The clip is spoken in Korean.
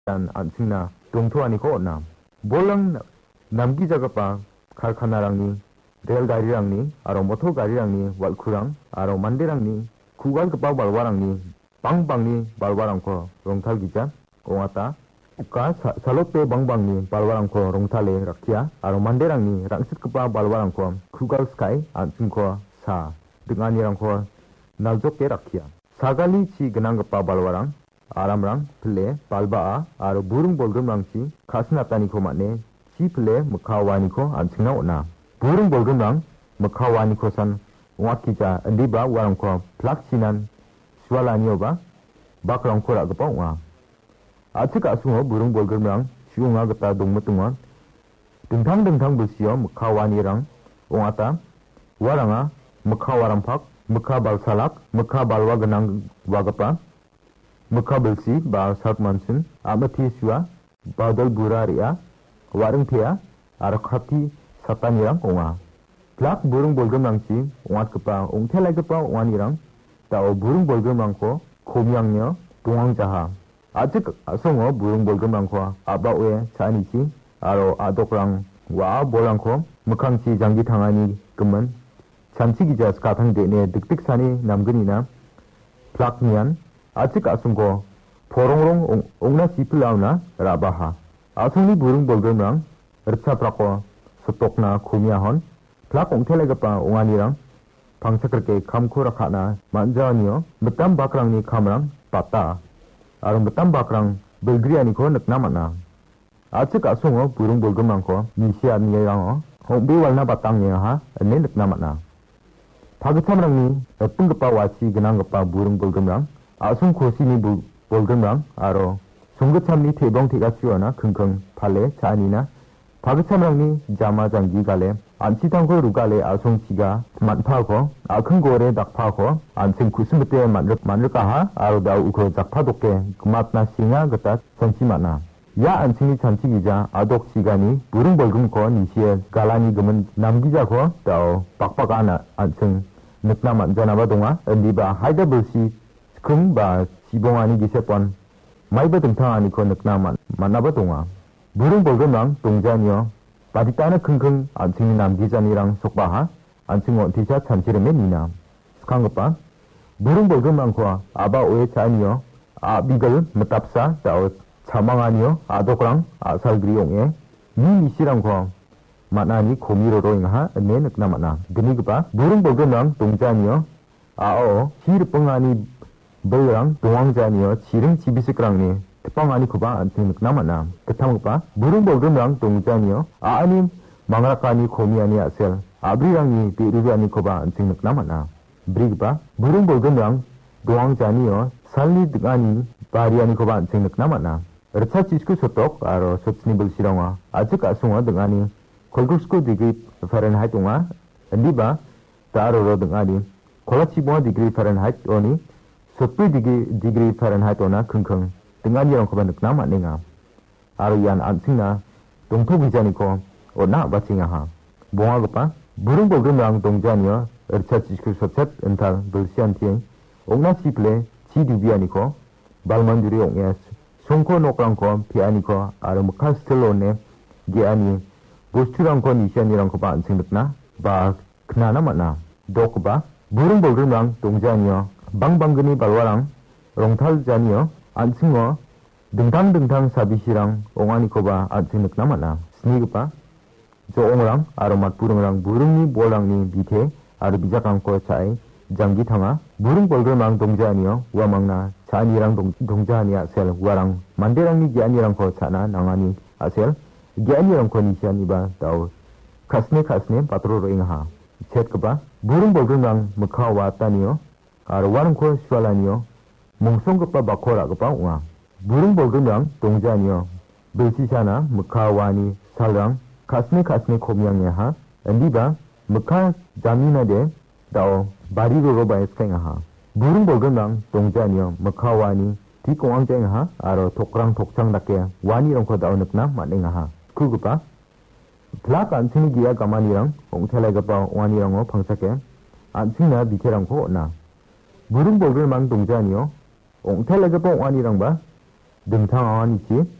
dan anjingna dongtoaniko na. Bolang namgijagapa karkhanarangni, relgarirangni, aro motor garirangni walkurang, aro manderangni, kugalgapa balwarangni, bangbangni balwarangko rongtalgija, ongata, uka salope bangbangni balwarangko rongtale rakia, aro manderangni rangsitkapa balwarangko kugal sky anjingko sa, denganirangko naljoke rakia. Sagali chi genanggapa balwarang, aramrang pele balbaa aro burung bolgrimrangchi khasnataniko matne chi pele mukhawaniko anjingna ona. Burung bolgrimrang mukhawaniko san wakija endiba warangko plakchinan sualanioba bakrangko ragapa onga. Atik asungo burung bolgrimrang siunga gata dongmutungon dengtang bersio mukhawanirang ongata waranga mukhawarampak mukha balsalak mukha balwa genang wagapa mukha belsi ba sak mansun amati sua badal buraria warung pia arakhati satanirang onga plak burung bolgrimrangchi ongat kepa ongtelai kepa onganirang tao burung bolgrimrangko komyangnya 동왕 jaha 아직 asongo burung bolgrimrangko abawe chanichi aro adokrang wa bolangko mukhangchi jangi thangani kemen 잔치기자 스카탕데네 득득산이 남근이나 플락니안 아직 아순고 포롱롱 옹나 시플라우나 라바하 아송니 부릉 볼그랑 르차프라코 스톡나 쿠미아헌 플락 옹텔레가파 옹아니랑 방석그렇게 감쿠라카나 만자니요 무땀 바크랑니 카므랑 빠따 아름 무땀 바크랑 belgriani코 늑나마나 아직 아송어 부릉 볼그랑코 니시아니랑 홍비왈나 바땅니야 하 네 늑나마나 파그참랑니 뜬급바 와치 근한급바 부릉 볼금랑 아송 고시니 볼금랑 아로 송급참니 태봉 태가치워나 킁킁 팔레 자니나 파그참랑니 자마장기 갈레 안치탕고 루갈레 아송치가 만파고 아큰고레 닥파고 안생 구스무테 만르까하 아로다 우코 작파독게 그맛나 싱아 그따 전치마나 야 안칭이 잔치기자 아독 시간이 부릉 볼금코 니시에 갈라니 금은 남기자고 따오 빡빡아나 안칭 늑나 만자나바 동아 엔디바 하이다 벌시 스쿵바 지봉아니 기세번 마이바 등탕아니코 늑나 만나바 동아 부릉 볼금랑 동자니요 바디따나 킁킁 안칭이 남기자니랑 속바하 안칭 원티샤 잔치르메 니나 스칸급바 부릉 볼금랑코 아바 오에 자니요 아비글 메탑사 따오 차망아니요 아독랑 아살그리용에 니시랑코 만나니 고미로로 인하 네 늑나마나 드니그바 부릉 볼금랑 동자니요 아오 히르뻥아니 벌랑 동왕자니요 지릉 지비스크랑니 특방아니 쿠바 안팅 늑나마나 그탐그바 부릉 볼금랑 동자니요 아니 망라카니 고미아니 아셀 아브리랑니 비르비아니 쿠바 안팅 늑나마나 브리그바 부릉 볼금랑 동왕자니요 살리 득아니 바리아니 쿠바 안팅 늑나마나 르차 지스쿠 소톡 아로 소츠니 불시랑와 아직 아송와 등아니 콜구스코 디그리 파렌하이트 옹아 엔디바 다로로 등아니 콜라치보아 디그리 파렌하이트 오니 소프리 디그리 파렌하이트 오나 킁킁 등아니랑 코바 늑나마 닝아 아로 얀 안칭나 동토기자니코 오나 바칭아하 봉아급바 부릉 볼금랑 동자니어 르차 지스쿠 소쳇 엔탈 불시안티eng 옹나 시플레 지두비아니코 발만두리 옹에스 송코 녹랑코 피아니코 아르 무카스텔로네 게아니 보스투랑코 니시아니랑코 바 안생득나 바 그나나 맞나 도크바 부릉 볼금랑 동자니요 방방근이 발와랑 롱탈자니요 안승어 등탕 사비시랑 옹아니코 바 안생득나 맞나 스니그바 저 옹랑 아르맛 부릉랑 부릉니 볼랑니 비테 아르 비자강코 차이 장기탕아 부릉 볼금랑 동자니요 와망나 자니랑 동자니 아셀 와랑 만데랑니 기아니랑코 차나 나가니 아셀 기아니랑 코니시아니바 다오 카스네 파트로로 잉하 쳇크바 부릉 볼금랑 무카와 따니요 아르 와랑코 슈알라니요 몽송급바 바코라급바 웅아 부릉 볼금랑 동자니요 베시샤나 무카와니 살랑 카스네 코미양야하 엔디바 무카 자미나데 다오 바리로로 바에스팽아하 부릉 볼금랑 동자니요 무카와니 디공왕쟁하 아로 톡랑 톡창답게 와니랑코 다오늑나 만행하하 그거봐 플락 안칭이 기야 가만이랑 옹텔레가빠 와니랑어 방사게 안칭나 비케랑코 나 부릉 볼금랑 동자니요 옹텔레가빠 와니랑 바 등탕아와니치